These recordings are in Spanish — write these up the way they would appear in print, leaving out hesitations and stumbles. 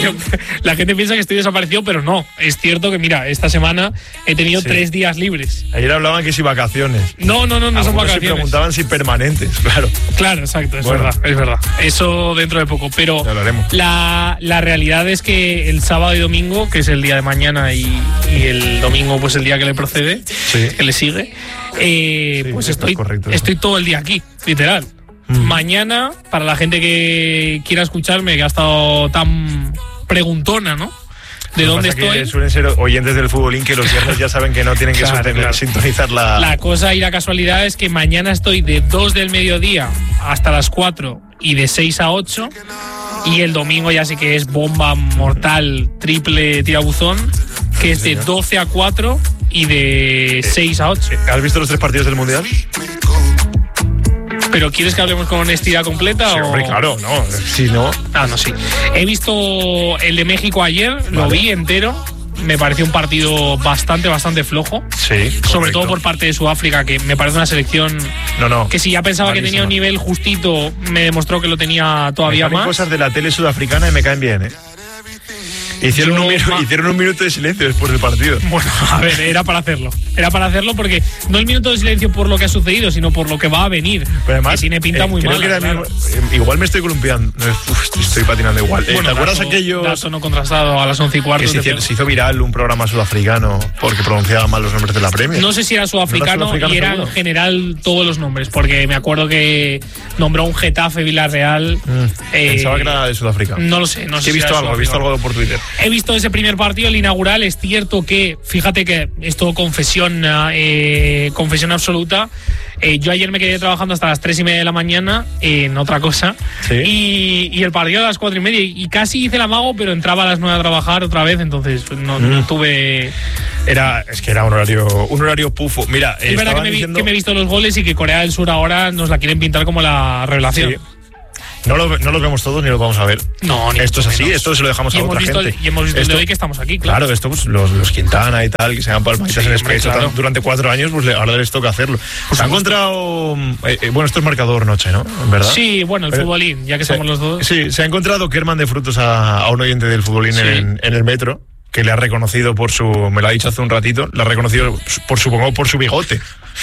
la gente piensa que estoy desaparecido, pero no. Es cierto que, mira, esta semana he tenido 3 días libres. Ayer hablaban que si vacaciones. No son vacaciones. Se preguntaban si permanentes, claro. Claro, exacto, es verdad. Eso dentro de poco, pero la realidad es que el sábado y domingo, que es el día de mañana y el domingo pues el día que le procede, que le sigue, pues estoy todo el día aquí, literal. Mañana, para la gente que quiera escucharme, que ha estado tan preguntona, ¿no? ¿De dónde estoy? Que suelen ser oyentes del futbolín que los viernes ya saben que no tienen que sintonizar la... La cosa y la casualidad es que mañana estoy de 2 del mediodía hasta las 4 y de 6 a 8. Y el domingo ya sí que es bomba mortal, triple tirabuzón, que es de 12 a 4 y de 6 a 8. ¿Has visto los 3 partidos del Mundial? ¿Pero quieres que hablemos con honestidad completa? Sí, hombre, claro, no. Si no... Sí. He visto el de México ayer, lo vi entero. Me pareció un partido bastante flojo. Sí. Sobre todo por parte de Sudáfrica, que me parece una selección que si ya pensaba que tenía un nivel justito, me demostró que lo tenía todavía más. Cosas de la tele sudafricana y me caen bien, ¿eh? Hicieron un minuto de silencio después del partido. Bueno, a ver, era para hacerlo porque no el minuto de silencio por lo que ha sucedido, sino por lo que va a venir. Pero además, que tiene pinta muy mal. Igual me estoy columpiando. Estoy patinando igual. Bueno, ¿te acuerdas aquello? Dato no contrastado a las 11:15. Que se hizo viral un programa sudafricano porque pronunciaba mal los nombres de la Premier. No sé si era sudafricano y era en general todos los nombres, porque me acuerdo que nombró un Getafe Villarreal. Pensaba que era de Sudáfrica. No lo sé. He visto algo por Twitter. He visto ese primer partido, el inaugural. Es cierto que, fíjate que es todo confesión absoluta. Yo ayer me quedé trabajando hasta las 3:30 de la mañana en otra cosa. ¿Sí? Y el partido a las 4:30. Y casi hice el amago, pero entraba a las 9 a trabajar otra vez, entonces no tuve... Es que era un horario pufo. Mira, es verdad que me he visto los goles y que Corea del Sur ahora nos la quieren pintar como la revelación. Sí. No lo vemos todos ni lo vamos a ver. No, ni esto es así, esto se lo dejamos a otra gente. Y hemos visto el de hoy que estamos aquí, claro. Claro, esto pues, los Quintana y tal, que se han palmaditas en Space durante 4 años, pues ahora les toca hacerlo. Se ha encontrado... esto es marcador noche, ¿no? ¿Verdad? Sí, bueno, el futbolín, ya que somos los dos. Sí, se ha encontrado Kerman de Frutos a un oyente del futbolín en el metro, que le ha reconocido me lo ha dicho hace un ratito, le ha reconocido por su bigote.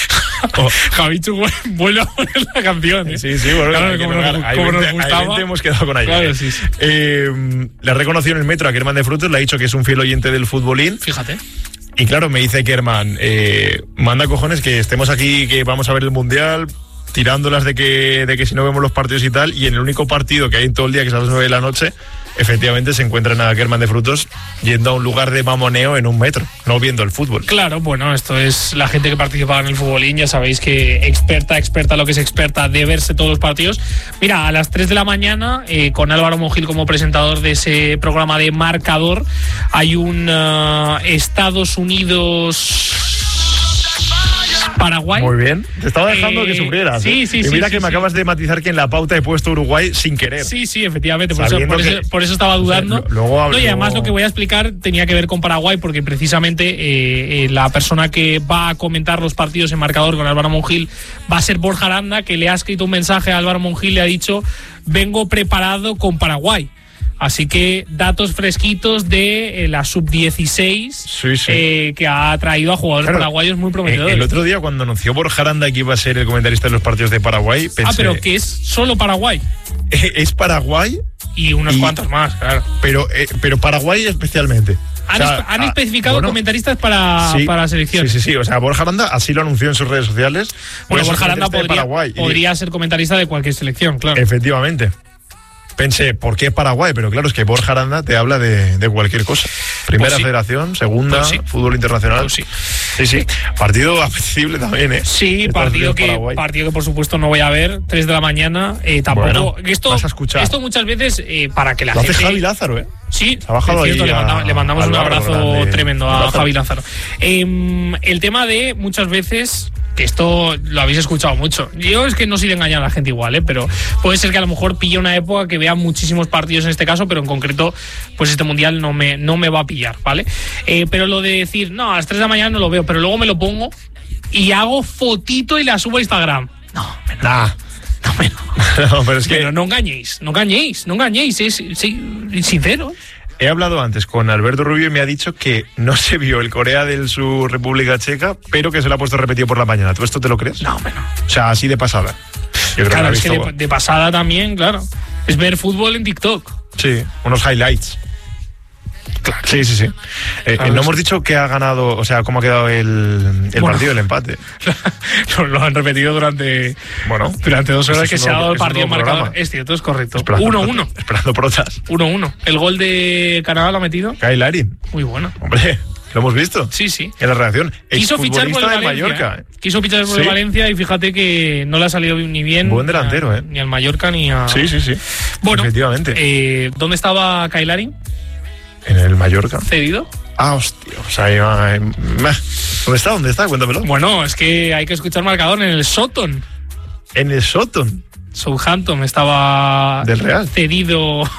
Javichu vuelve a poner la canción. Sí, bueno, claro, como nos gustaba. Hemos quedado con ayer. Claro, sí. Le ha reconocido en el metro a Kerman de Frutos, le ha dicho que es un fiel oyente del futbolín. Fíjate. Y claro, me dice Kerman, manda cojones que estemos aquí, que vamos a ver el Mundial, tirándolas de que si no vemos los partidos y tal, y en el único partido que hay en todo el día, que es a las 9 de la noche, efectivamente se encuentran a Kerman de Frutos yendo a un lugar de mamoneo en un metro, no viendo el fútbol. Claro, bueno, esto es la gente que participaba en el futbolín, ya sabéis que experta lo que es experta de verse todos los partidos. Mira, a las 3 de la mañana, con Álvaro Monjil como presentador de ese programa de Marcador, hay un Estados Unidos... Paraguay. Muy bien. Te estaba dejando que sufrieras. Sí. Y mira que me acabas de matizar que en la pauta he puesto Uruguay sin querer. Sí, efectivamente. Por eso estaba dudando. Luego y además lo que voy a explicar tenía que ver con Paraguay, porque precisamente la persona que va a comentar los partidos en Marcador con Álvaro Monjil va a ser Borja Aranda, que le ha escrito un mensaje a Álvaro Monjil y le ha dicho: vengo preparado con Paraguay. Así que datos fresquitos de la sub-16 que ha traído a jugadores paraguayos muy prometedores. El otro día, cuando anunció Borja Aranda que iba a ser el comentarista de los partidos de Paraguay, pensé... pero que es solo Paraguay. Es Paraguay... Y unos cuantos más, claro. Pero Paraguay especialmente. Han especificado comentaristas para la selección. Sí. O sea, Borja Aranda así lo anunció en sus redes sociales. Bueno, Borja Aranda podría ser comentarista de cualquier selección, claro. Efectivamente. Pensé, ¿por qué Paraguay? Pero claro, es que Borja Aranda te habla de cualquier cosa. Primera federación, segunda, fútbol internacional. Sí. Partido apetecible también, ¿eh? Sí, partido que por supuesto no voy a ver. 3 de la mañana, tampoco. Bueno, vas a escuchar. Esto muchas veces, para que la gente... Lo hace Javi Lázaro, ¿eh? Sí, se ha bajado es cierto, ahí le mandamos un abrazo tremendo a Javi Lázaro. El tema de muchas veces... que esto lo habéis escuchado mucho. Yo es que no soy de engañar a la gente igual, pero puede ser que a lo mejor pille una época que vea muchísimos partidos en este caso, pero en concreto, pues este mundial no me va a pillar, ¿vale? Pero lo de decir, no, a las 3 de la mañana no lo veo, pero luego me lo pongo y hago fotito y la subo a Instagram. No, pero es que... Pero no engañéis, es sincero. he hablado antes con Alberto Rubio y me ha dicho que no se vio el Corea del Sur República Checa, pero que se lo ha puesto repetido por la mañana. ¿Tú esto te lo crees? No, hombre, no. O sea, así de pasada. Yo creo Claro, que es que de pasada también, claro. Es ver fútbol en TikTok. Sí, unos highlights. Claro. Sí. Claro, no hemos dicho que ha ganado, o sea, cómo ha quedado el partido, el empate. Lo han repetido durante 2 horas que se ha dado el partido marcador. Es cierto, es correcto. 1-1. Esperando protas. 1-1. El gol de Canadá lo ha metido. Kyle Larin. Muy bueno. Hombre, lo hemos visto. Sí. En la redacción. Quiso fichar por el Valencia. Mallorca. Quiso fichar por el Valencia y fíjate que no le ha salido ni bien. Buen delantero, ni al Mallorca ni a. Sí. Bueno, efectivamente. ¿Dónde estaba Kyle Larin? En el Mallorca. ¿Cedido? Ah, hostia. O sea, ¿Dónde está? Cuéntamelo. Bueno, es que hay que escuchar marcador en el Soton. ¿En el Soton? Southampton estaba. ¿Del Real? Cedido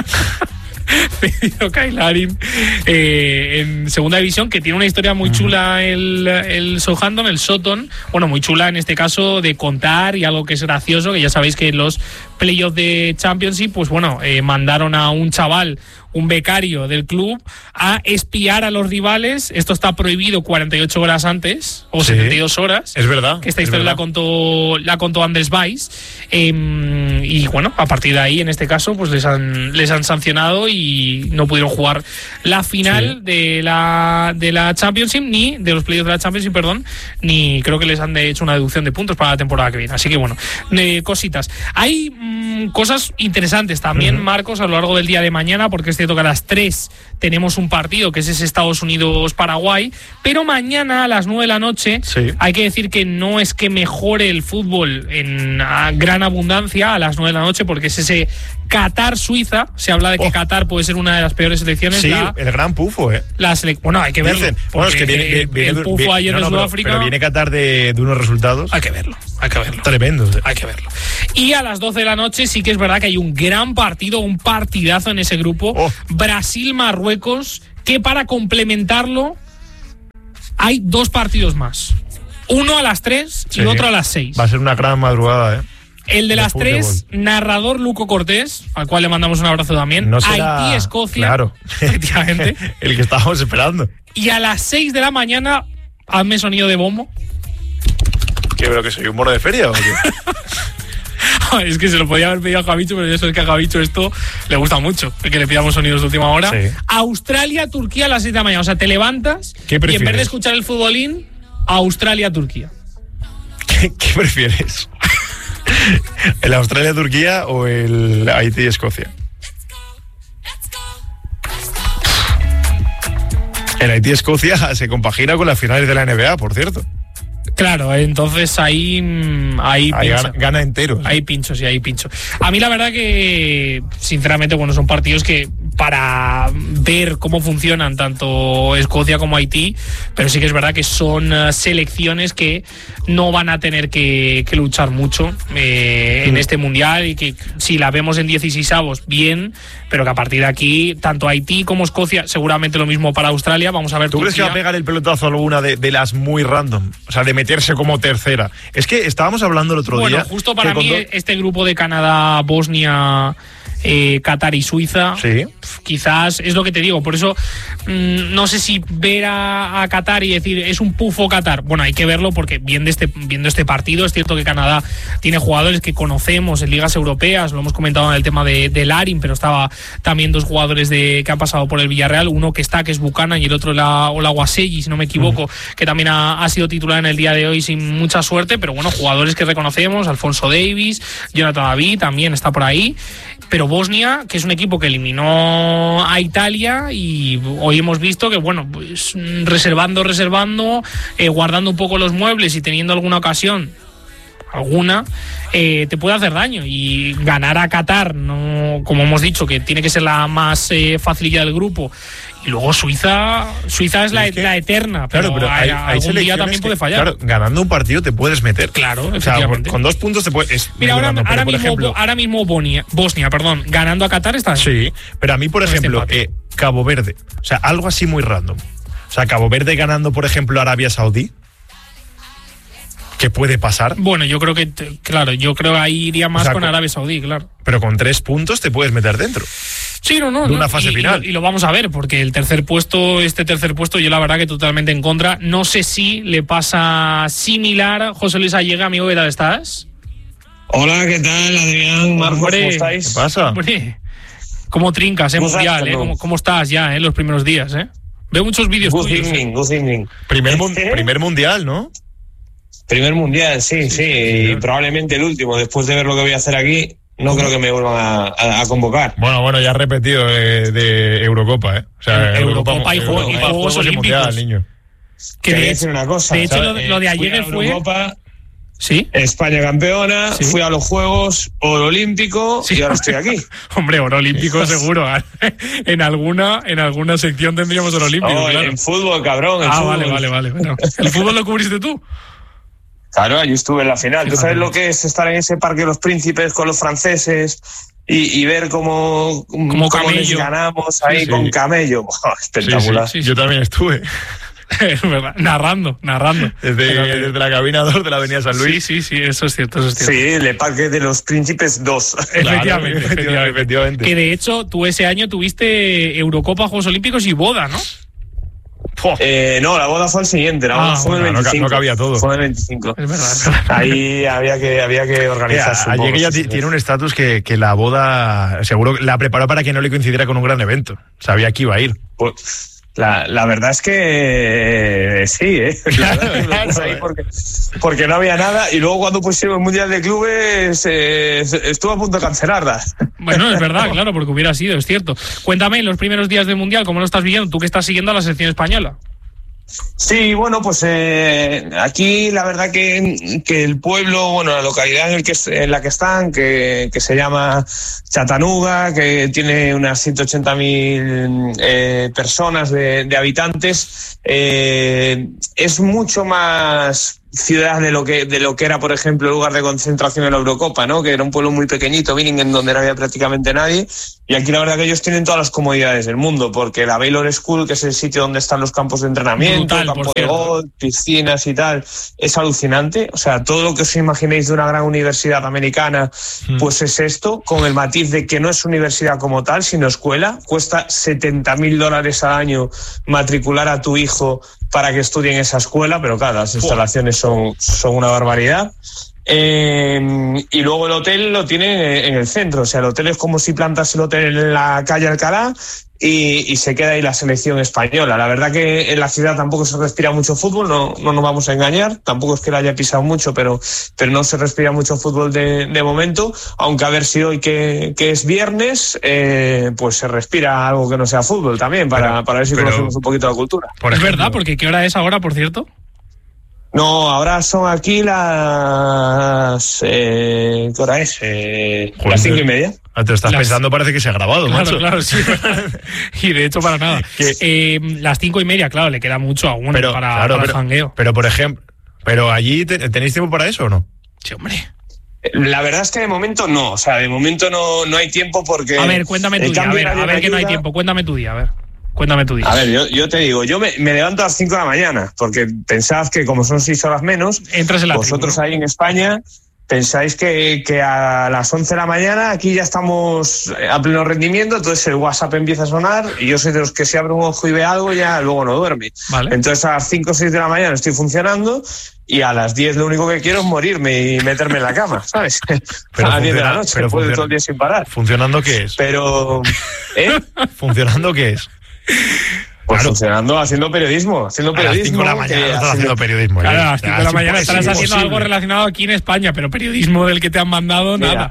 Kyle Larin en segunda división, que tiene una historia muy chula el Southampton, el Soton. Bueno, muy chula en este caso de contar, y algo que es gracioso, que ya sabéis que en los playoffs de Championship, pues bueno, mandaron a un chaval, un becario del club, a espiar a los rivales. Esto está prohibido 48 horas antes, o 72 horas. Es verdad. Que esta historia la contó Andrés Weiss. Y bueno, a partir de ahí, en este caso, pues les han sancionado y no pudieron jugar la final de la Championship, ni de los playoffs de la Championship, perdón, ni creo que les han hecho una deducción de puntos para la temporada que viene. Así que bueno, cositas. Hay cosas interesantes también, Marcos, a lo largo del día de mañana, porque es cierto que a las 3 tenemos un partido que es ese Estados Unidos-Paraguay, pero mañana a las 9 de la noche hay que decir que no es que mejore el fútbol en gran abundancia a las 9 de la noche, porque es ese Qatar-Suiza. Se habla de que Qatar puede ser una de las peores selecciones. Sí, el gran pufo, bueno, hay que verlo. Bueno, es que viene el pufo ayer de Sudáfrica. Pero viene Qatar de unos resultados. Hay que verlo. Tremendo. Hay que verlo. Y a las 12 de la noche sí que es verdad que hay un gran partido, un partidazo en ese grupo. Brasil-Marruecos, que para complementarlo hay 2 partidos más. Uno a las 3 y otro a las 6. Va a ser una gran madrugada, El de las 3, narrador Luco Cortés, al cual le mandamos un abrazo también. No será, Haití-Escocia. Claro. Efectivamente. El que estábamos esperando. Y a las 6 de la mañana, hazme sonido de bombo. ¿Qué, pero que soy un mono de feria o qué? Es que se lo podía haber pedido a Javicho, pero yo sé que a Javicho esto le gusta mucho, el que le pidamos sonidos de última hora. Australia-Turquía a las 6 de la mañana. O sea, te levantas y en vez de escuchar el futbolín, Australia-Turquía. ¿Qué prefieres? ¿El Australia-Turquía o el Haití-Escocia? El Haití-Escocia se compagina con las finales de la NBA, por cierto. Claro, entonces ahí gana entero. Hay pinchos. A mí la verdad que, sinceramente, bueno, son partidos que para ver cómo funcionan tanto Escocia como Haití, pero sí que es verdad que son selecciones que no van a tener que luchar mucho en este mundial, y que si la vemos en 16avos, bien, pero que a partir de aquí, tanto Haití como Escocia, seguramente lo mismo para Australia. Vamos a ver. ¿Tú crees que va a pegar el pelotazo a alguna de las muy random? O sea, de meterse como tercera. Es que estábamos hablando el otro día. Bueno, justo para mí este grupo de Canadá, Bosnia, Qatar y Suiza, quizás es lo que te digo. Por eso no sé si ver a Qatar y decir es un pufo Qatar. Bueno, hay que verlo, porque viendo este partido, es cierto que Canadá tiene jugadores que conocemos en ligas europeas. Lo hemos comentado en el tema de Larin, pero estaba también 2 jugadores que han pasado por el Villarreal, uno que es Buchanan y el otro Olajuwon, si no me equivoco, que también ha sido titular en el día de hoy sin mucha suerte, pero bueno, jugadores que reconocemos, Alfonso Davis, Jonathan David también está por ahí. Pero Bosnia, que es un equipo que eliminó a Italia, y hoy hemos visto que, bueno, pues reservando, guardando un poco los muebles y teniendo alguna ocasión, te puede hacer daño. Y ganar a Qatar, no, como hemos dicho, que tiene que ser la más facililla del grupo. Y luego Suiza es la eterna, pero hay algún día también puede fallar. Claro, ganando un partido te puedes meter. Claro, efectivamente. O sea, con 2 puntos te puedes. Mira, ahora mismo Bosnia, ganando a Qatar está. Sí, pero a mí, por ejemplo, Cabo Verde, o sea, algo así muy random. O sea, Cabo Verde ganando, por ejemplo, a Arabia Saudí. ¿Qué puede pasar? Bueno, yo creo que ahí iría más con Arabia Saudí, claro. Pero con 3 puntos te puedes meter dentro. Sí, no, de una fase final. Y lo vamos a ver, porque este tercer puesto, yo la verdad que totalmente en contra. No sé si le pasa similar. José Luis Allega, amigo, ¿qué tal estás? Hola, ¿qué tal, Adrián, Marcos? Hombre, ¿cómo estáis? ¿Qué pasa? Hombre, ¿cómo trincas, mundial, ¿Cómo estás ya, los primeros días, Veo muchos vídeos Good tuyos. Good evening. Primer mundial, ¿no? Primer mundial, sí, y probablemente el último. Después de ver lo que voy a hacer aquí, no creo que me vuelvan a convocar. Bueno, ya has repetido de Eurocopa, O sea, Eurocopa y Juegos Olímpicos. Mundial, niño. Que voy a decir una cosa. De hecho, lo de ayer fue... Europa, ¿sí? España campeona, ¿sí? Fui a los Juegos, oro olímpico, y ahora estoy aquí. Hombre, oro olímpico seguro. En alguna sección tendríamos oro olímpico. Claro. En fútbol, cabrón. Vale. Bueno, ¿el fútbol lo cubriste tú? Claro, yo estuve en la final. Fíjate. ¿Tú sabes lo que es estar en ese Parque de los Príncipes con los franceses y ver cómo les ganamos ahí con camello? Oh, espectacular. Sí. Yo también estuve. Es verdad, narrando. Desde la cabina 2 de la Avenida San Luis. Sí, eso es cierto. Sí, el Parque de los Príncipes 2. Efectivamente. Que de hecho, tú ese año tuviste Eurocopa, Juegos Olímpicos y boda, ¿no? No, la boda fue el siguiente. La boda fue el 25. No cabía todo. Fue el 25. Es verdad. Ahí había que organizarse. Ayer ella tiene un estatus que la boda, seguro, la preparó para que no le coincidiera con un gran evento. Sabía que iba a ir. Pues, la verdad es que sí, Claro, ahí porque no había nada, y luego cuando pusieron el Mundial de Clubes estuvo a punto de cancelarla. Bueno, es verdad, claro, porque hubiera sido, es cierto. Cuéntame, en los primeros días del Mundial, ¿cómo lo estás viviendo? Tú que estás siguiendo a la selección española. Sí, bueno, pues aquí la verdad que el pueblo, la localidad en la que están, que se llama Chattanooga, que tiene unas 180.000 personas de habitantes, es mucho más ciudad de lo que era, por ejemplo, el lugar de concentración en la Eurocopa, ¿no? Que era un pueblo muy pequeñito, Billingen, donde no había prácticamente nadie, y aquí la verdad que ellos tienen todas las comodidades del mundo, porque la Baylor School, que es el sitio donde están los campos de entrenamiento, campo de golf, piscinas y tal, es alucinante. O sea, todo lo que os imaginéis de una gran universidad americana, pues es esto, con el matiz de que no es universidad como tal, sino escuela. Cuesta $70,000 al año matricular a tu hijo para que estudie en esa escuela, pero claro, las instalaciones son una barbaridad. Y luego el hotel lo tiene en el centro, o sea, el hotel es como si plantas el hotel en la calle Alcalá y se queda ahí la selección española. La verdad que en la ciudad tampoco se respira mucho fútbol, no nos vamos a engañar, tampoco es que la haya pisado mucho, pero no se respira mucho fútbol de momento, aunque a ver si hoy que es viernes, pues se respira algo que no sea fútbol también, para ver si conocemos un poquito la cultura. Es verdad, porque ¿qué hora es ahora, por cierto? No, ahora son aquí las... ¿qué hora es? Las 5:30. Te estás pensando, parece que se ha grabado, macho. Claro, sí. Y de hecho, para nada. Las 5:30, claro, le queda mucho aún para el jangueo. Pero, por ejemplo, ¿allí tenéis tiempo para eso o no? Sí, hombre. La verdad es que de momento no. O sea, de momento no hay tiempo porque... A ver, cuéntame tu día. A ver que no hay tiempo. Cuéntame tu día, a ver. Cuéntame tu día. A ver, yo te digo, yo me levanto a las 5 de la mañana, porque pensad que como son 6 horas menos, entras en la vosotros tribu, ¿no? Ahí en España pensáis que a las 11 de la mañana aquí ya estamos a pleno rendimiento, entonces el WhatsApp empieza a sonar y yo soy de los que si abre un ojo y ve algo ya luego no duerme. Vale. Entonces a las 5 o 6 de la mañana estoy funcionando y a las 10 lo único que quiero es morirme y meterme en la cama, ¿sabes? Pero a las 10 de la noche, después de todo el día sin parar. ¿Funcionando qué es? Pero... ¿Funcionando qué es? Pues funcionando, haciendo periodismo. A las 5 de la mañana estás haciendo periodismo. Claro, a las 5 de la mañana estarás haciendo algo relacionado aquí en España, pero periodismo del que te han mandado, nada.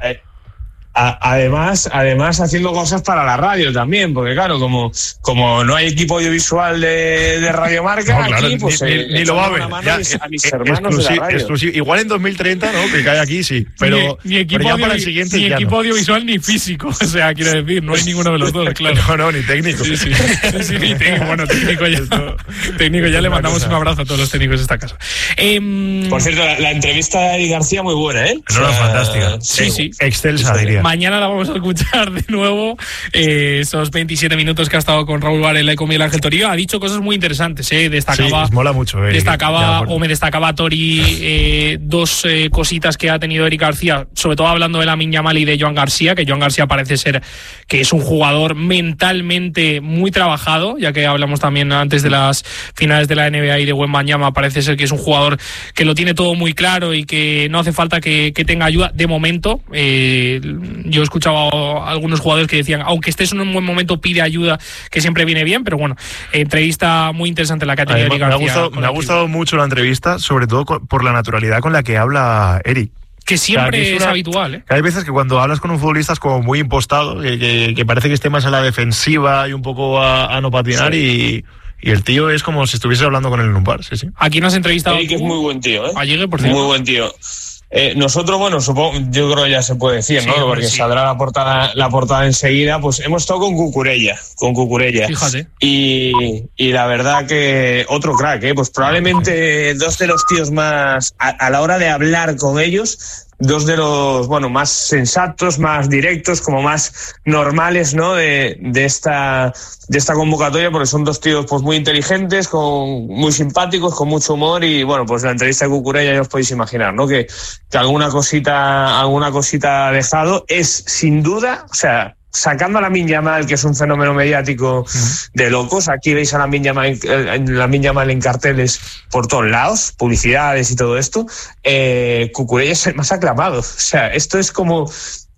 Además haciendo cosas para la radio también, porque claro, como no hay equipo audiovisual de Radio Marca, claro, aquí pues ni lo va a ver. A mis hermanos de la radio. Igual en 2030, ¿no? Que cae aquí, sí. Pero ni equipo, pero ya para el siguiente, ni equipo audiovisual ni físico. O sea, quiero decir, no hay ninguno de los dos, claro. No, ni técnico. Sí, ni técnico. Bueno, técnico ya le mandamos un abrazo a todos los técnicos de esta casa. Por cierto, la entrevista de Eddie García muy buena, ¿eh? No, fantástica. Sí. Excelsa, diría. Mañana la vamos a escuchar de nuevo. Esos 27 minutos que ha estado con Raúl Varela y con Miguel Ángel Torillo. Ha dicho cosas muy interesantes, destacaba. Sí, mola mucho. Me destacaba Tori dos cositas que ha tenido Eric García, sobre todo hablando de Lamine Yamal y de Joan García, que Joan García parece ser que es un jugador mentalmente muy trabajado, ya que hablamos también antes de las finales de la NBA y de Wembanyama, parece ser que es un jugador que lo tiene todo muy claro y que no hace falta que tenga ayuda de momento. Yo he escuchado a algunos jugadores que decían, aunque estés en un buen momento, pide ayuda, que siempre viene bien, pero bueno, entrevista muy interesante la que ha tenido Eric García. Me ha gustado mucho la entrevista, sobre todo por la naturalidad con la que habla Eric. Que siempre es habitual, Hay veces que cuando hablas con un futbolista es como muy impostado, que parece que esté más a la defensiva y un poco a no patinar, y el tío es como si estuviese hablando con él en un bar, sí. ¿A quién has entrevistado? Eric es muy buen tío, A Llegue, por cierto. Muy buen tío. Nosotros, bueno, supongo, yo creo que ya se puede decir, ¿no? Porque saldrá la portada enseguida. Pues hemos estado con Cucurella. Fíjate. Y la verdad que otro crack, pues probablemente dos de los tíos más, a la hora de hablar con ellos, dos de los, bueno, más sensatos, más directos, como más normales, ¿no? De esta convocatoria, porque son dos tíos pues muy inteligentes, muy simpáticos, con mucho humor, y bueno, pues la entrevista de Cucurella ya os podéis imaginar, ¿no? Que alguna cosita ha dejado. Es sin duda, o sea, sacando a Lamine Yamal, que es un fenómeno mediático de locos. Aquí veis a Lamine Yamal en carteles por todos lados, publicidades y todo esto. Cucurella es el más aclamado. O sea, esto es como...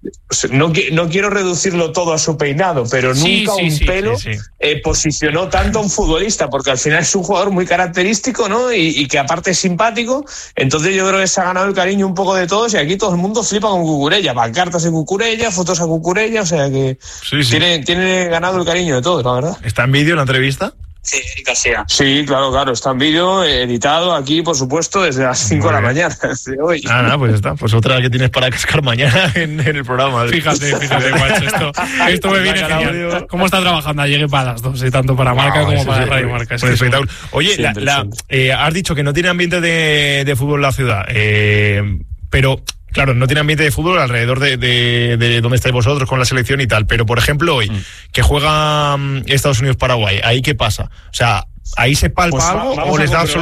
No quiero reducirlo todo a su peinado, pero nunca un pelo posicionó tanto a un futbolista, porque al final es un jugador muy característico, ¿no? Y que aparte es simpático. Entonces yo creo que se ha ganado el cariño un poco de todos, y aquí todo el mundo flipa con Cucurella, pancartas de Cucurella, fotos a Cucurella, o sea que tiene ganado el cariño de todos, la verdad. ¿Está en vídeo la entrevista? Sí, García. Sí, claro, está en vídeo, editado aquí, por supuesto, desde las 5 de la mañana de hoy. Pues está, pues otra que tienes para cascar mañana en el programa. Fíjate, macho, esto me viene genial. ¿Cómo está trabajando? Llegue para las dos, tanto para Marca como para Radio Marca. Es espectáculo. Oye, has dicho que no tiene ambiente de fútbol la ciudad, pero... Claro, no tiene ambiente de fútbol alrededor de donde estáis vosotros con la selección y tal, pero por ejemplo hoy, que juega Estados Unidos-Paraguay, ¿ahí qué pasa? O sea, ¿ahí se palpa algo o les da